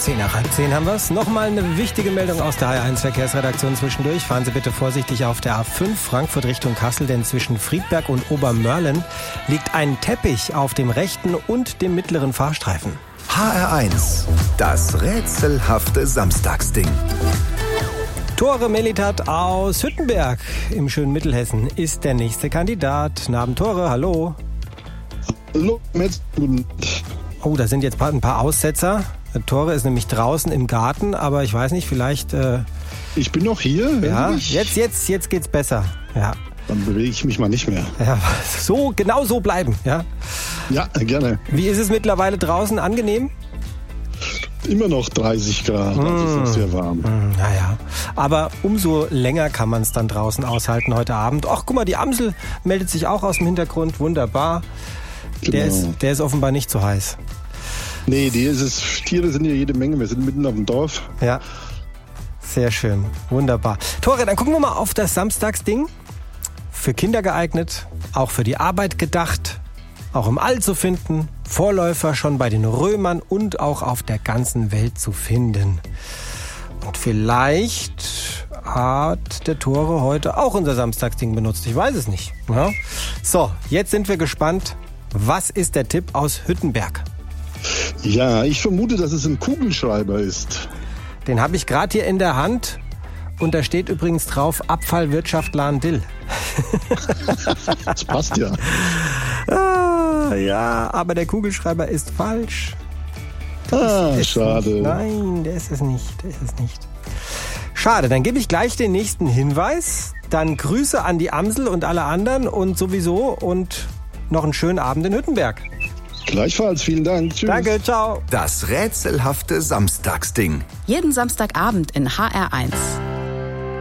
10:10 haben wir es. Nochmal eine wichtige Meldung aus der HR1 Verkehrsredaktion zwischendurch. Fahren Sie bitte vorsichtig auf der A5 Frankfurt Richtung Kassel, denn zwischen Friedberg und Obermörlen liegt ein Teppich auf dem rechten und dem mittleren Fahrstreifen. HR1, das rätselhafte Samstagsding. Tore Melitat aus Hüttenberg im schönen Mittelhessen ist der nächste Kandidat. Namen Tore, hallo. Hallo, Oh, da sind jetzt ein paar Aussetzer. Tore ist nämlich draußen im Garten, aber ich weiß nicht, vielleicht... Ich bin noch hier. Ja, jetzt geht's besser. Ja. Dann bewege ich mich mal nicht mehr. Ja, genau so bleiben, ja? Ja, gerne. Wie ist es mittlerweile draußen? Angenehm? Immer noch 30 Grad, also ist noch sehr warm. Naja, aber umso länger kann man es dann draußen aushalten heute Abend. Ach, guck mal, die Amsel meldet sich auch aus dem Hintergrund, wunderbar. Genau. Der ist offenbar nicht so heiß. Nee, Tiere sind hier jede Menge, wir sind mitten auf dem Dorf. Ja, sehr schön, wunderbar. Tore, dann gucken wir mal auf das Samstagsding. Für Kinder geeignet, auch für die Arbeit gedacht, auch im All zu finden, Vorläufer schon bei den Römern und auch auf der ganzen Welt zu finden. Und vielleicht hat der Tore heute auch unser Samstagsding benutzt, ich weiß es nicht. Ja? So, jetzt sind wir gespannt. Was ist der Tipp aus Hüttenberg? Ja, ich vermute, dass es ein Kugelschreiber ist. Den habe ich gerade hier in der Hand und da steht übrigens drauf Abfallwirtschaft Lahn-Dill. Das passt ja. Ja, aber der Kugelschreiber ist falsch. Schade. Nein, der ist es nicht. Schade, dann gebe ich gleich den nächsten Hinweis. Dann Grüße an die Amsel und alle anderen und sowieso und noch einen schönen Abend in Hüttenberg. Gleichfalls, vielen Dank. Tschüss. Danke, ciao. Das rätselhafte Samstagsding. Jeden Samstagabend in HR1.